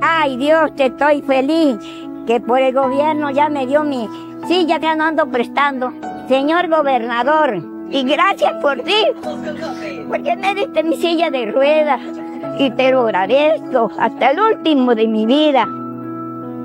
Ay, Dios, te estoy feliz que por el gobierno ya me dio mi silla que no ando prestando. Señor gobernador, y gracias por ti, porque me diste mi silla de ruedas y te lo agradezco hasta el último de mi vida.